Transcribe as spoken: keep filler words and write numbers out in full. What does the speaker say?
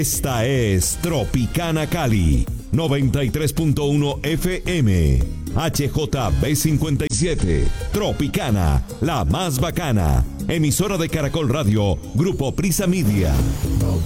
Esta es Tropicana Cali, noventa y tres punto uno F M. H J B cincuenta y siete, Tropicana, la más bacana. Emisora de Caracol Radio, Grupo Prisa Media.